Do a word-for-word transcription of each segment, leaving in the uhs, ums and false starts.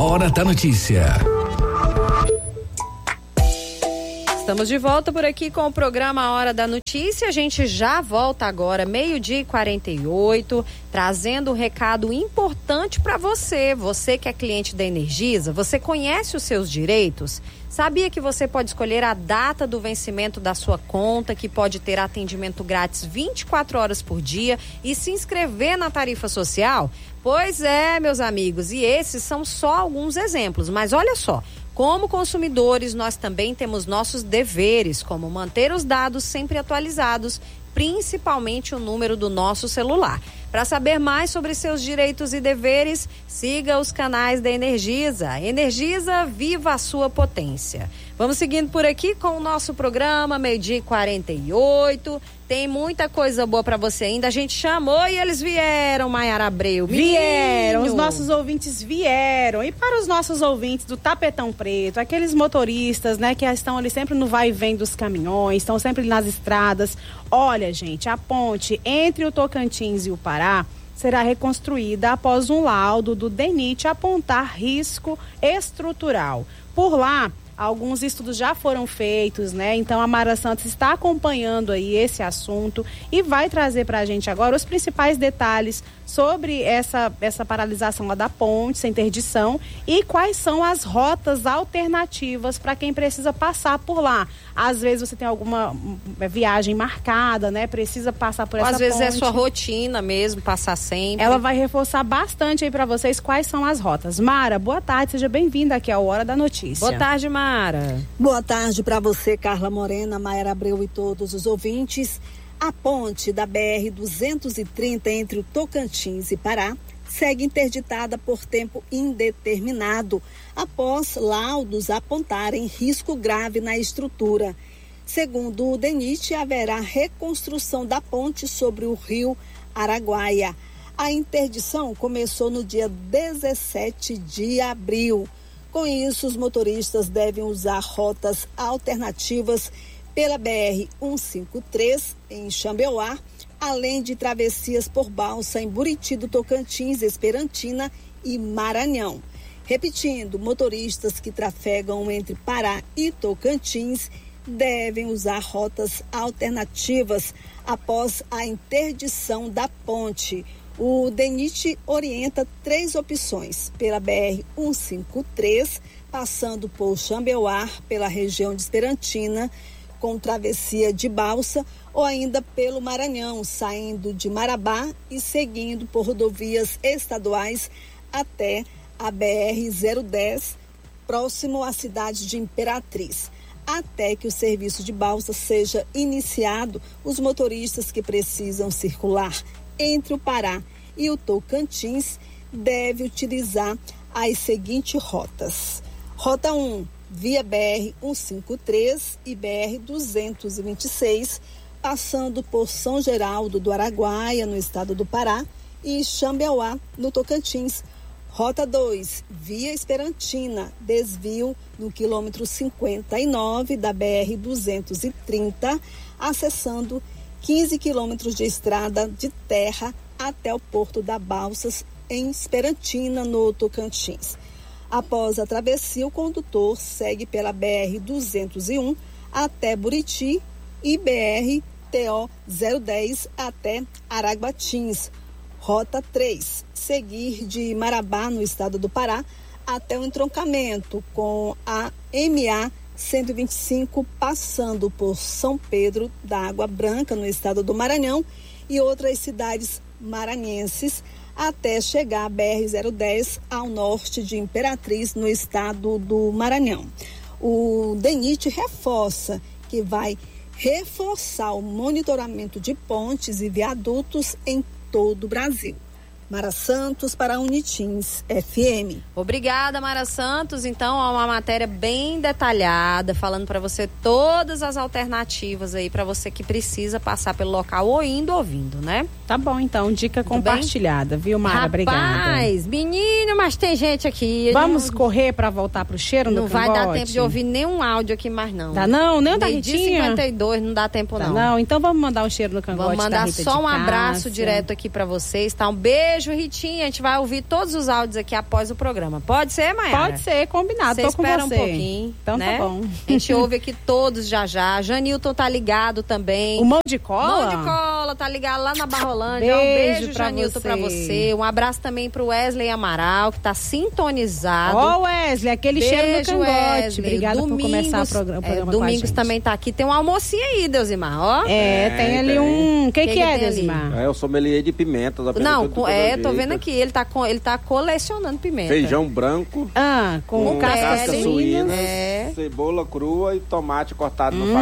Hora da Notícia. Estamos de volta por aqui com o programa Hora da Notícia. A gente já volta agora, meio-dia e quarenta e oito, trazendo um recado importante para você. Você que é cliente da Energisa, você conhece os seus direitos? Sabia que você pode escolher a data do vencimento da sua conta, que pode ter atendimento grátis vinte e quatro horas por dia e se inscrever na tarifa social? Pois é, meus amigos, e esses são só alguns exemplos, mas olha só. Como consumidores, nós também temos nossos deveres, como manter os dados sempre atualizados, principalmente o número do nosso celular. Para saber mais sobre seus direitos e deveres, siga os canais da Energisa. Energisa, viva a sua potência. Vamos seguindo por aqui com o nosso programa, meio-dia e quarenta e oito. Tem muita coisa boa para você ainda. A gente chamou e eles vieram, Maiara Abreu. Vieram, Menino. Os nossos ouvintes vieram. E para os nossos ouvintes do Tapetão Preto, aqueles motoristas, né, que estão ali sempre no vai e vem dos caminhões, estão sempre nas estradas. Olha, gente, a ponte entre o Tocantins e o Pará será reconstruída após um laudo do DENIT apontar risco estrutural. Por lá, alguns estudos já foram feitos, né? Então a Mara Santos está acompanhando aí esse assunto e vai trazer para a gente agora os principais detalhes sobre essa, essa paralisação lá da ponte, essa interdição, e quais são as rotas alternativas para quem precisa passar por lá. Às vezes você tem alguma viagem marcada, né? Precisa passar por Ou essa às vezes ponte. é sua rotina mesmo, passar sempre. Ela vai reforçar bastante aí para vocês quais são as rotas. Mara, boa tarde, seja bem-vinda aqui ao Hora da Notícia. Boa tarde, Mara. Boa tarde para você, Carla Morena, Maiara Abreu e todos os ouvintes. A ponte da B R duzentos e trinta entre o Tocantins e Pará segue interditada por tempo indeterminado, após laudos apontarem risco grave na estrutura. Segundo o DENIT, haverá reconstrução da ponte sobre o rio Araguaia. A interdição começou no dia dezessete de abril. Com isso, os motoristas devem usar rotas alternativas pela B R cento e cinquenta e três, em Xambeuá, além de travessias por balsa em Buriti do Tocantins, Esperantina e Maranhão. Repetindo, motoristas que trafegam entre Pará e Tocantins devem usar rotas alternativas após a interdição da ponte. O DENIT orienta três opções: pela B R cento e cinquenta e três, passando por Xambeuá, pela região de Esperantina, com travessia de balsa, ou ainda pelo Maranhão, saindo de Marabá e seguindo por rodovias estaduais até a B R zero dez, próximo à cidade de Imperatriz. Até que o serviço de balsa seja iniciado, os motoristas que precisam circular entre o Pará e o Tocantins devem utilizar as seguintes rotas. Rota um, via B R cento e cinquenta e três e B R duzentos e vinte e seis, passando por São Geraldo do Araguaia, no estado do Pará, e Xambeuá, no Tocantins. Rota dois, via Esperantina, desvio no quilômetro cinquenta e nove da B R duzentos e trinta, acessando quinze quilômetros de estrada de terra até o Porto da Balsas, em Esperantina, no Tocantins. Após a travessia, o condutor segue pela B R duzentos e um até Buriti e B R T O zero dez até Araguatins. Rota três, seguir de Marabá, no estado do Pará, até o entroncamento com a M A cento e vinte e cinco, passando por São Pedro da Água Branca, no estado do Maranhão, e outras cidades maranhenses, até chegar a B R zero dez ao norte de Imperatriz, no estado do Maranhão. O DENIT reforça que vai reforçar o monitoramento de pontes e viadutos em todo o Brasil. Mara Santos para a Unitins F M. Obrigada, Mara Santos. Então, é uma matéria bem detalhada, falando para você todas as alternativas aí para você que precisa passar pelo local ou indo ou vindo, né? Tá bom, então, dica Tudo compartilhada, bem? Viu, Mara? Rapaz, Obrigada. menino, mas tem gente aqui. Vamos não, correr pra voltar pro cheiro no Não vai cangote? dar tempo de ouvir nenhum áudio aqui mais não. Dá não? Nem o da Meio-dia Ritinha? cinquenta e dois, não dá tempo Dá não. não? Então vamos mandar um cheiro no cangote. Vamos mandar da Rita só de um abraço Cássia. direto aqui pra vocês, tá? Um beijo, Ritinha. A gente vai ouvir todos os áudios aqui após o programa. Pode ser, Maiara? Pode ser, combinado. Você Tô com espera você. um pouquinho, Então né? tá bom. A gente ouve aqui todos já já. Janilton tá ligado também. O Mão de Cola? Mão de Cola, tá ligado lá na Barrolândia. Beijo Um beijo, pra Janilton, você. pra você. Um abraço também pro Wesley Amaral, que tá sintonizado. Ó, Wesley, aquele cheiro no Beijo, cangote. Wesley. Obrigada por Domingos, começar o programa, o é, programa com a Domingos gente. também tá aqui. Tem um almocinho aí, Deusimar, ó. É, É, tem ali tem. um... O que, que, que é, tem ali? Deusimar? É, eu sou sommelier de pimenta. Da Não, pimenta com- de é, todo tô jeito. vendo aqui. Ele tá, com, ele tá colecionando pimenta. Feijão branco, Ah, com, com casca, casca pele, suína, é. cebola crua e tomate cortado no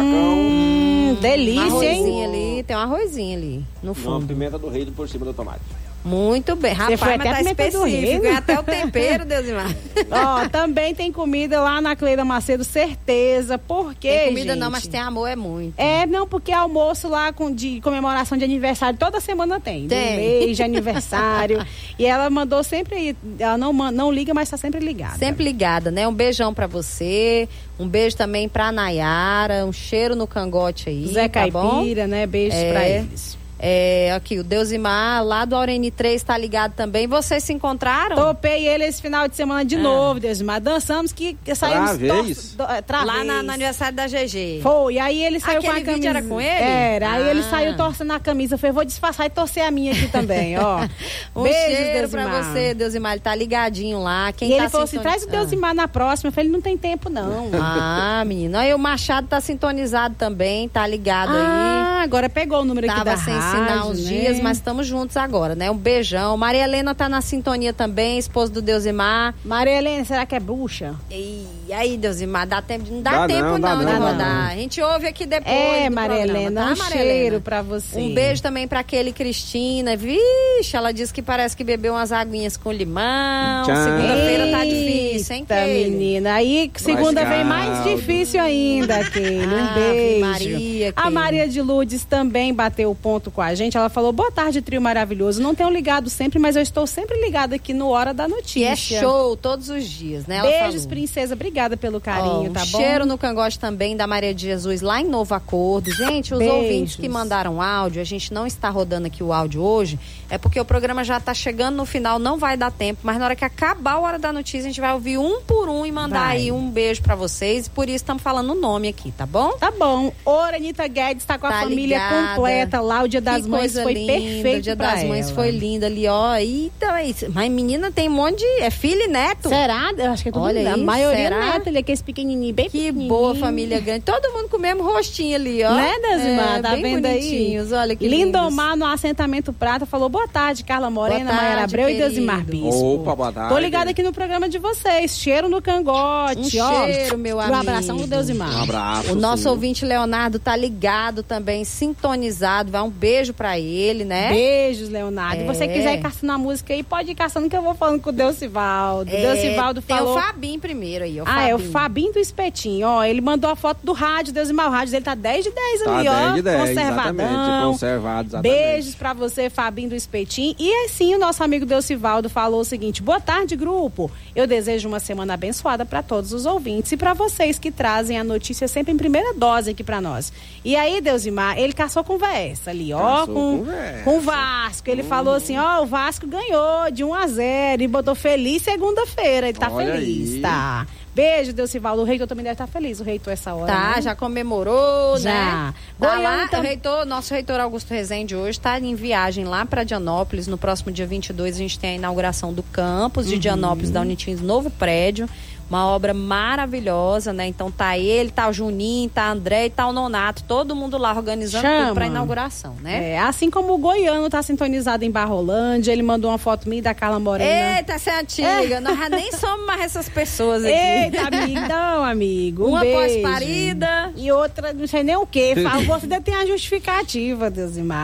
Hum, Um delícia, arrozinho hein? ali, tem um arrozinho ali no facão. Uma fundo. pimenta do rei por cima do tomate. Muito bem. Rapaz, foi mas até tá a pimenta do específico. reino. É até o tempero, Deusimar. Ó, também tem comida lá na Cleida Macedo, certeza. Por quê, Tem comida gente? não, mas tem amor, é muito. É, não, porque almoço lá com, de comemoração de aniversário, toda semana tem. Tem. Um mês de aniversário. E ela mandou sempre, ela não, man- não liga, mas tá sempre ligada. Sempre ligada, né? Um beijão pra você. Um beijo também pra Nayara. Um cheiro no cangote aí. Zé tá bom? Caipira, né? Beijos É. pra eles. É, aqui, o Deusimar, lá do Aureni três, tá ligado também. Vocês se encontraram? Topei ele esse final de semana de Ah. novo, Deusmar. Dançamos que que saímos... Travês? tor- do- é, travês. Lá na- no aniversário da G G. Foi, aí ele saiu Aquele com a vídeo camisa. era com ele? Era, aí Ah. ele saiu torcendo a camisa. Eu falei, vou disfarçar e torcer a minha aqui também, ó. Um Beijo, cheiro Deusimar. pra você, Deusimar. Ele tá ligadinho lá. Quem E tá ele falou assim, sintoni- traz o Deusimar na próxima. Eu falei, não tem tempo, não. Ah, menina. Aí o Machado tá sintonizado também, tá ligado aí. Ah, agora pegou o número aqui Tava da sem rádio, sinal uns né? dias, mas estamos juntos agora, né? Um beijão. Maria Helena tá na sintonia também, esposa do Deusimar. Maria Helena, será que é bruxa? E aí, Deusimar, dá tempo, não dá, Dá tempo não, não, dá de não, rodar. não. A gente ouve aqui depois É, do Maria programa, Helena, tá, um Maria cheiro Helena? pra você. Um beijo também pra aquele Cristina. Vixe, ela disse que parece que bebeu umas aguinhas com limão. Tchau. Segunda-feira tá difícil, hein, Eita, Keile? menina. Aí, segunda vem mais caldo. difícil ainda, Keile. Um Ave beijo. Maria, a Keile. Maria de Lourdes também bateu o ponto com a gente. Ela falou, boa tarde, trio maravilhoso. Não tenho ligado sempre, mas eu estou sempre ligada aqui no Hora da Notícia. Que é show todos os dias, né? Ela Beijos, falou. princesa. Obrigada pelo carinho, Ó, um tá bom? cheiro no cangote também da Maria de Jesus lá em Novo Acordo. Gente, os Beijos. ouvintes que mandaram áudio, a gente não está rodando aqui o áudio hoje, é porque o programa já está chegando no final, não vai dar tempo, mas na hora que acabar a Hora da Notícia, a gente vai ouvir um por um e mandar Vai. aí um beijo pra vocês. Por isso estamos falando o nome aqui, tá bom? Tá bom. Ora, Anitta Guedes tá com Tá a família ligada. completa lá. O Dia das Que Mães coisa foi linda, perfeito O Dia pra das Mães ela. foi lindo ali, ó. Eita, mas- mas menina tem um monte de... É filho e neto. Será? Eu acho que é tudo Olha a aí, maioria será? neto, ele é aquele pequenininho, bem Que pequenininho. boa família grande. Todo mundo com o mesmo rostinho ali, ó. Né, Deusimar? É, Tá bem vendo aí? bonitinhos, olha que Lindomar no assentamento Prata falou boa tarde, Carla Morena, Boa tarde, Maiara Abreu e querido. Deusimar Bispo. Opa, boa tarde. Tô ligada aqui no programa de vocês. Cheiro no cangote, Um ó. cheiro, meu Um amigo. abração do Deusimar. Um abraço. O nosso sim. ouvinte Leonardo tá ligado também, sintonizado. Vai um beijo pra ele, né? Beijos, Leonardo. É. Se você quiser ir caçando a música aí, pode ir caçando que eu vou falando com o Deusivaldo. É, Deusivaldo tem falou... o Fabinho primeiro aí, ó. Ah, é o Fabinho do Espetinho, ó. Ele mandou a foto do rádio, Deusimar. O rádio dele tá dez de dez Tá ali, ó. dez de dez, Conservadão. exatamente, conservado, exatamente. Beijos pra você, Fabinho do Espetinho. E assim, o nosso amigo Deusivaldo falou o seguinte: boa tarde, grupo. Eu desejo uma semana abençoada pra todos os ouvintes e pra vocês que trazem a notícia sempre em primeira dose aqui pra nós. E aí, Deusimar, ele caçou conversa ali, ó, Caçou com, conversa. com o Vasco. Ele falou assim, ó, o Vasco ganhou de um a zero e botou feliz segunda-feira. Ele tá Olha feliz, aí. tá? Beijo, Deusivaldo. O reitor também deve estar feliz, o reitor essa hora. Tá, né? já comemorou, Já. né? Tá Goiânia lá, tam- o reitor, nosso reitor Augusto Rezende hoje está em viagem lá para Dianópolis. No próximo dia vinte e dois a gente tem a inauguração do campus de Dianópolis da Unitins, novo prédio. Uma obra maravilhosa, né? Então tá ele, tá o Juninho, tá o André e tá o Nonato, todo mundo lá organizando Chama. tudo pra inauguração, né? É, assim como o Goiano tá sintonizado em Barrolândia, ele mandou uma foto minha e da Carla Morena. Eita, essa é antiga. Nós já nem somos mais essas pessoas aqui. Eita, amigo, não, amigo. Um Uma beijo. pós-parida. E outra, não sei nem o que. Fala, você ainda tem a justificativa, Deusimar.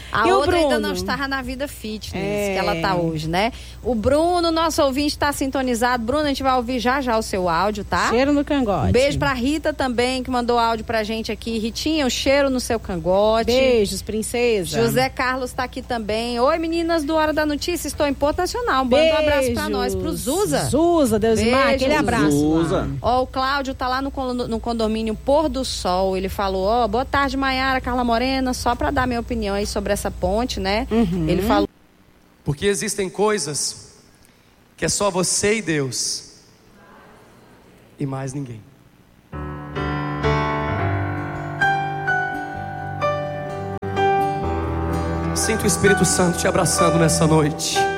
A E o outra ainda Bruno? não estava na vida fitness, É. que ela tá hoje, né? O Bruno, nosso ouvinte, está sintonizado. Bruno, a gente vai ouvir já já o seu áudio, tá? Cheiro no cangote. Um beijo pra Rita também, que mandou áudio pra gente aqui. Ritinha, o cheiro no seu cangote. Beijos, princesa. José Carlos tá aqui também. Oi, meninas do Hora da Notícia, estou em Porto Nacional. Manda um abraço pra nós, pro Zuza. Zuza, Deus Beijo, Mar, aquele abraço. Zuza. Ó, o Cláudio tá lá no, con- no condomínio Pôr do Sol. Ele falou, ó, boa tarde, Maiara, Carla Morena, só pra dar minha opinião aí sobre essa ponte, né? Uhum. Ele falou. Porque existem coisas que é só você e Deus e mais ninguém. Sinto o Espírito Santo te abraçando nessa noite.